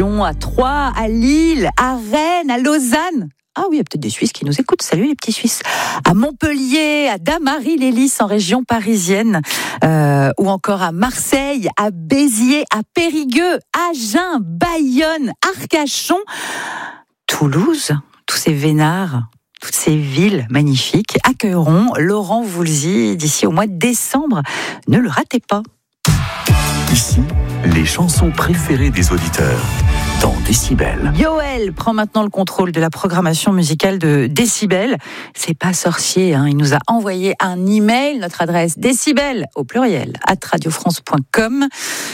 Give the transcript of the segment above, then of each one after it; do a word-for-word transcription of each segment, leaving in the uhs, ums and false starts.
Lyon, à Troyes, à Lille, à Rennes, à Lausanne. Ah oui, il y a peut-être des Suisses qui nous écoutent. Salut les petits Suisses. À Montpellier, à Damary-les-Lys en région parisienne, euh, ou encore à Marseille, à Béziers, à Périgueux, Agen, Bayonne, Arcachon, Toulouse. Tous ces vénards, toutes ces villes magnifiques accueilleront Laurent Voulzy d'ici au mois de décembre. Ne le ratez pas. Ici, les chansons préférées des auditeurs. Dans Décibel. Yoël prend maintenant le contrôle de la programmation musicale de Décibel. C'est pas sorcier, hein. Il nous a envoyé un email, notre adresse décibel au pluriel arobase radiofrance point com.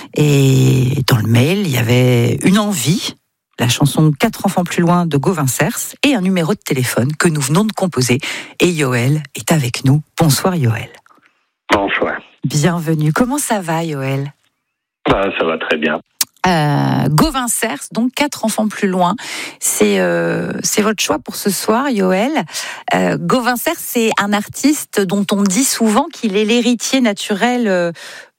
Et dans le mail, il y avait une envie, la chanson Quatre enfants plus loin de Gauvin Cers et un numéro de téléphone que nous venons de composer. Et Yoël est avec nous. Bonsoir Yoël. Bonsoir. Bienvenue. Comment ça va Yoël ? Bah, ça va très bien. Euh, Gauvin Cers, donc Quatre enfants plus loin. C'est euh, c'est votre choix pour ce soir, Yoël. Euh, Gauvin Cers, c'est un artiste dont on dit souvent qu'il est l'héritier naturel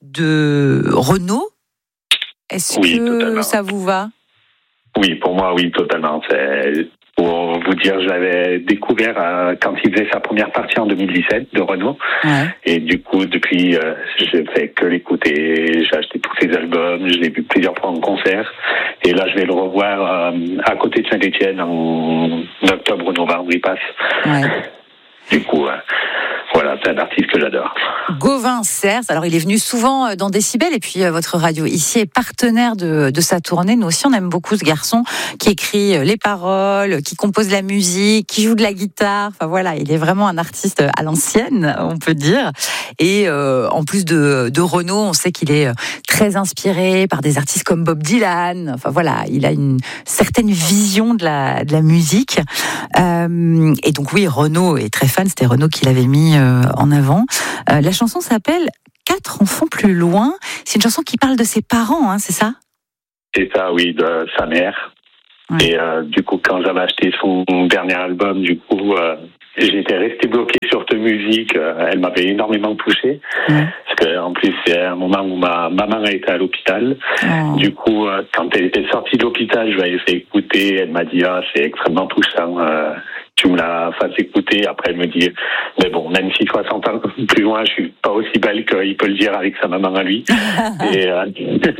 de Renaud. Est-ce oui, que totalement. Ça vous va ? Oui, pour moi, oui, totalement. C'est... Pour vous dire, je l'avais découvert euh, quand il faisait sa première partie en deux mille dix-sept de Renaud. Ouais. Et du coup, depuis, euh, j'ai fait que l'écouter. J'ai acheté tous ses albums. Je l'ai vu plusieurs fois en concert. Et là, je vais le revoir euh, à côté de Saint-Étienne en octobre, novembre, il passe. Ouais. Du coup, euh, voilà, c'est un artiste que j'adore. Gauvin Cers, alors il est venu souvent dans Décibel et puis euh, votre radio ici est partenaire de, de sa tournée. Nous aussi on aime beaucoup ce garçon qui écrit les paroles, qui compose la musique, qui joue de la guitare. Enfin voilà, il est vraiment un artiste à l'ancienne, on peut dire. Et euh, en plus de, de Renaud, on sait qu'il est très inspiré par des artistes comme Bob Dylan. Enfin voilà, il a une certaine vision de la, de la musique. Euh, et donc oui, Renaud est très fan, c'était Renaud qui l'avait mis euh, en avant. Euh, la chanson s'appelle Quatre enfants plus loin. C'est une chanson qui parle de ses parents, hein, c'est ça ? C'est ça, oui, de sa mère. Ouais. Et euh, du coup, quand j'avais acheté son dernier album, du coup, euh, j'étais resté bloqué sur cette musique. Euh, elle m'avait énormément touché. Ouais. Parce qu'en plus, c'est un moment où ma maman a été à l'hôpital. Oh. Du coup, euh, quand elle était sortie de l'hôpital, je l'avais fait écouter. Elle m'a dit, ah, c'est extrêmement touchant. Euh, tu me la fasses écouter. Après, elle me dit, mais bon, même si soixante ans plus loin, je suis pas aussi belle qu'il peut le dire avec sa maman à lui. et, euh,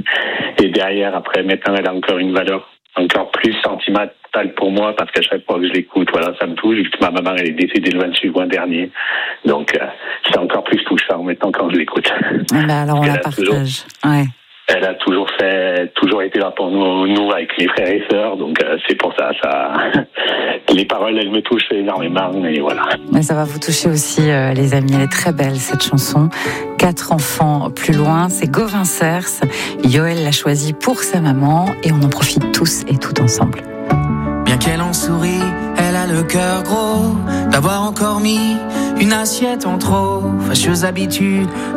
et derrière, après, maintenant, elle a encore une valeur encore plus sentimentale pour moi, parce qu'à chaque fois que je l'écoute, voilà, ça me touche. Ma maman, elle est décédée le vingt-huit juin dernier. Donc, euh, c'est encore plus touchant maintenant quand je l'écoute. Ah bah alors, on la partage. Toujours... Ouais. Elle a toujours fait, toujours été là pour nous, nous avec les frères et sœurs, donc euh, c'est pour ça, ça, les paroles, elles me touchent énormément, et voilà. Mais ça va vous toucher aussi, euh, les amis. Elle est très belle cette chanson. Quatre enfants plus loin, c'est Gauvin Cers. Yoël l'a choisi pour sa maman, et on en profite tous et toutes ensemble. Bien qu'elle en sourit, elle a le cœur gros d'avoir encore mis une assiette en trop. Fâcheuse habitude